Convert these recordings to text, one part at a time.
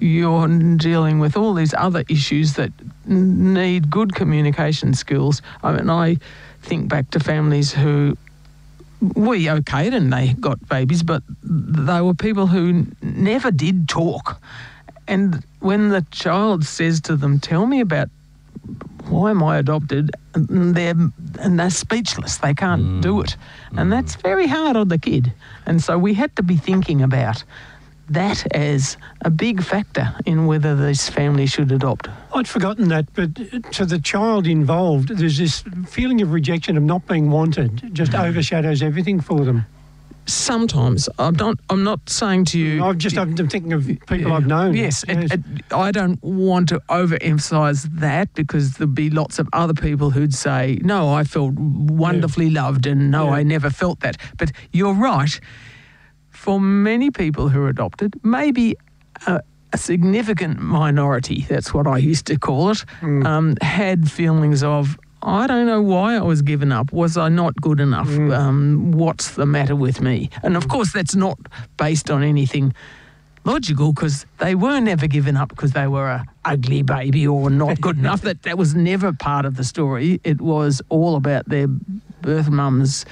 you're dealing with all these other issues that need good communication skills. I mean, I think back to families who we okayed and they got babies, but they were people who never did talk. And when the child says to them, tell me about why am I adopted, and they're speechless. They can't do it. And that's very hard on the kid. And so we had to be thinking about that as a big factor in whether this family should adopt. I'd forgotten that, but to the child involved, there's this feeling of rejection, of not being wanted, just overshadows everything for them. Sometimes. I'm not saying to you... I'm thinking of people I've known. Yes. I don't want to overemphasise that, because there'd be lots of other people who'd say, no, I felt wonderfully loved, and no, I never felt that. But you're right. For many people who are adopted, maybe a significant minority, that's what I used to call it, had feelings of, I don't know why I was given up. Was I not good enough? What's the matter with me? And of course, that's not based on anything logical, because they were never given up because they were an ugly baby or not good enough. That was never part of the story. It was all about their birth mum's,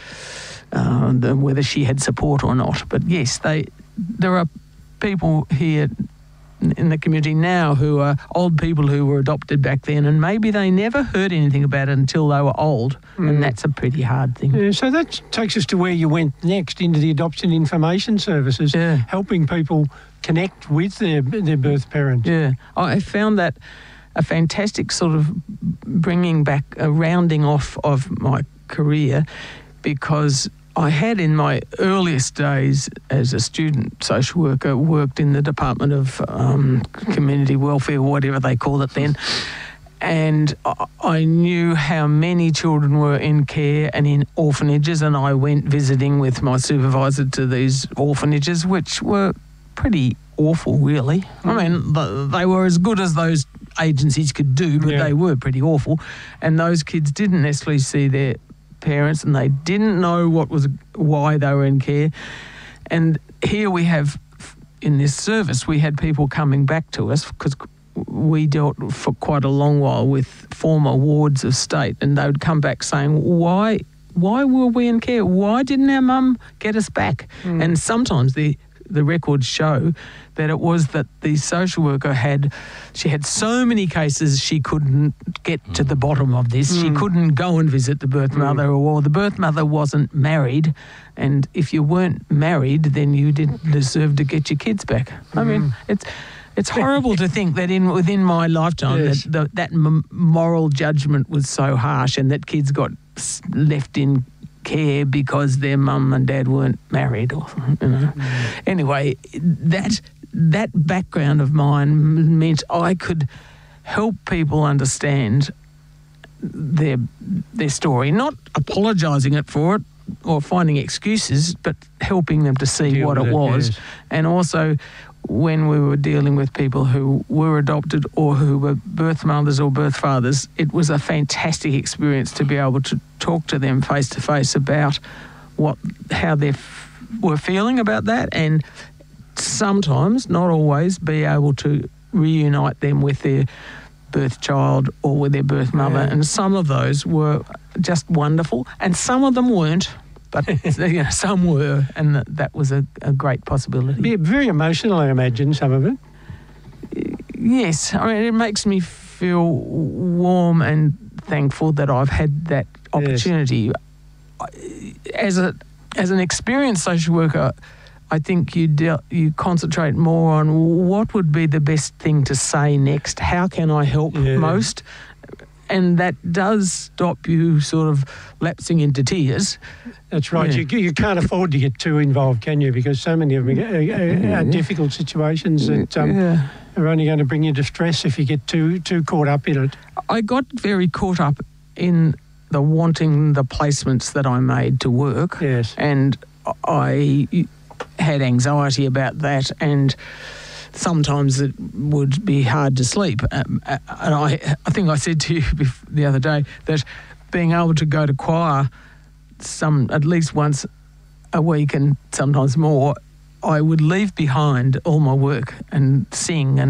whether she had support or not. But yes, there are people here in the community now who are old people who were adopted back then, and maybe they never heard anything about it until they were old, and that's a pretty hard thing. Yeah, so that takes us to where you went next, into the Adoption Information Services, helping people connect with their birth parents. Yeah, I found that a fantastic sort of bringing back, a rounding off of my career, because I had in my earliest days as a student social worker worked in the Department of Community Welfare, whatever they called it then, and I knew how many children were in care and in orphanages, and I went visiting with my supervisor to these orphanages, which were pretty awful, really. I mean, they were as good as those agencies could do, but they were pretty awful, and those kids didn't necessarily see their parents, and they didn't know why they were in care. And here we have, in this service, we had people coming back to us, because we dealt for quite a long while with former wards of state, and they would come back saying, why were we in care? Why didn't our mum get us back? And sometimes the records show that it was that the social worker had so many cases she couldn't get to the bottom of this. She couldn't go and visit the birth mother, or the birth mother wasn't married, and if you weren't married, then you didn't deserve to get your kids back. I mean, it's horrible to think that within my lifetime that moral judgment was so harsh, and that kids got left in care because their mum and dad weren't married, or Anyway, that background of mine meant I could help people understand their story, not apologising for it or finding excuses, but helping them to see what it was. And also, when we were dealing with people who were adopted or who were birth mothers or birth fathers, it was a fantastic experience to be able to talk to them face to face about how they were feeling about that, and sometimes, not always, be able to reunite them with their birth child or with their birth mother. And some of those were just wonderful, and some of them weren't. But some were, and that was a great possibility. Yeah, very emotional, I imagine, some of it. Yes, I mean, it makes me feel warm and thankful that I've had that opportunity. As an experienced social worker, I think you concentrate more on what would be the best thing to say next. How can I help most? And that does stop you sort of lapsing into tears. That's right. Yeah. You can't afford to get too involved, can you? Because so many of them are difficult situations that are only going to bring you distress if you get too caught up in it. I got very caught up in wanting the placements that I made to work. Yes. And I had anxiety about that, and sometimes it would be hard to sleep. And I think I said to you the other day that being able to go to choir at least once a week and sometimes more, I would leave behind all my work and sing and